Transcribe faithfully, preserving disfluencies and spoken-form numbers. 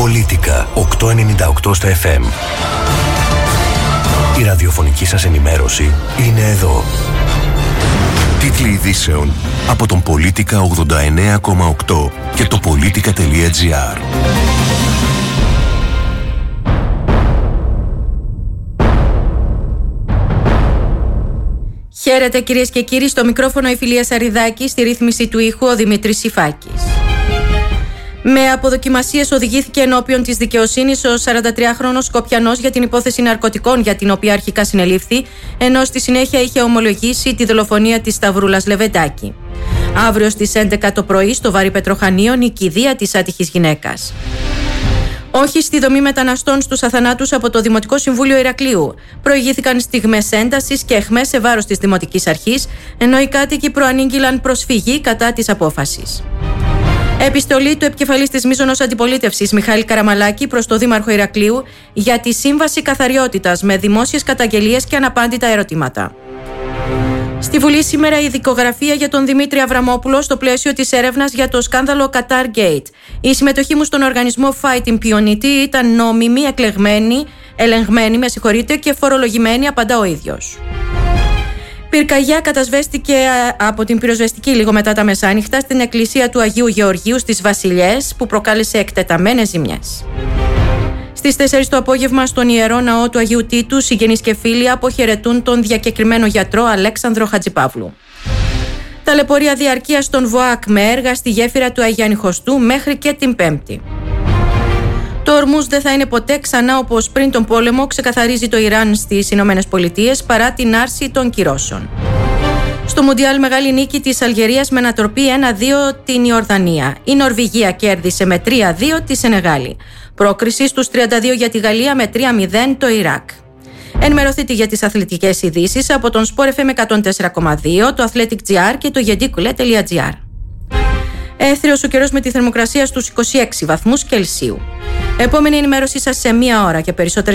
Πολίτικα οκτακόσια ενενήντα οκτώ στα εφ εμ. Η ραδιοφωνική σας ενημέρωση είναι εδώ. Τίτλοι ειδήσεων από τον Πολίτικα ογδόντα εννέα κόμμα οκτώ και το πολίτικα τελεία τζι άρ. Χαίρετε κυρίες και κύριοι, στο μικρόφωνο η Φιλία Σαριδάκη, στη ρύθμιση του ήχου ο Δημήτρης Σιφάκης. Με αποδοκιμασίες οδηγήθηκε ενώπιον της δικαιοσύνης ο σαραντατριάχρονος Σκοπιανός για την υπόθεση ναρκωτικών, για την οποία αρχικά συνελήφθη, ενώ στη συνέχεια είχε ομολογήσει τη δολοφονία της Σταυρούλας Λεβεντάκη. Αύριο στις έντεκα το πρωί, στο Βάρη Πετροχανίων, η κηδεία της άτυχης γυναίκας. Όχι στη δομή μεταναστών στους αθανάτους από το Δημοτικό Συμβούλιο Ηρακλείου. Προηγήθηκαν στιγμές έντασης και αιχμές σε βάρος της Δημοτικής Αρχής, ενώ οι κάτοικοι προανήγγυλαν προσφυγή κατά της απόφασης. Επιστολή του επικεφαλής της μείζωνος αντιπολίτευσης Μιχάλη Καραμαλάκη προς το Δήμαρχο Ηρακλείου για τη Σύμβαση Καθαριότητας, με δημόσιες καταγγελίες και αναπάντητα ερωτήματα. Στη Βουλή σήμερα η δικογραφία για τον Δημήτρη Αβραμόπουλο στο πλαίσιο της έρευνας για το σκάνδαλο Qatar Gate. Η συμμετοχή μου στον οργανισμό Fight Impunity ήταν νόμιμη, εκλεγμένη, ελεγμένη, με συγχωρείτε, και φορολογημένη, απαντά ο ίδιος. Πυρκαγιά κατασβέστηκε από την πυροσβεστική λίγο μετά τα μεσάνυχτα στην εκκλησία του Αγίου Γεωργίου στις Βασιλιές, που προκάλεσε εκτεταμένες ζημιές. Στις τέσσερις το απόγευμα στον Ιερό Ναό του Αγίου Τίτου, συγγενείς και φίλοι αποχαιρετούν τον διακεκριμένο γιατρό Αλέξανδρο Χατζηπαύλου. Ταλαιπωρία διαρκείας στον ΒΟΑΚ με έργα στη γέφυρα του Αγία Νυχωστού μέχρι και την Πέμπτη. Το Ορμούζ δεν θα είναι ποτέ ξανά όπως πριν τον πόλεμο, ξεκαθαρίζει το Ιράν στις Ηνωμένες Πολιτείες, παρά την άρση των κυρώσεων. Στο Μουντιάλ, μεγάλη νίκη της Αλγερίας με ανατροπή ένα δύο την Ιορδανία. Η Νορβηγία κέρδισε με τρία δύο τη Σενεγάλη. Πρόκριση στους τριάντα δύο για τη Γαλλία με τρία μηδέν το Ιράκ. Ενημερωθείτε για τις αθλητικές ειδήσεις από τον Sport εφ εμ εκατόν τέσσερα κόμμα δύο, το Athletic τζι άρ και το γεντίκουλε τελεία τζι άρ. Έθριος ο καιρός με τη θερμοκρασία στους είκοσι έξι βαθμούς Κελσίου. Επόμενη ενημέρωσή σας σε μία ώρα και περισσότερες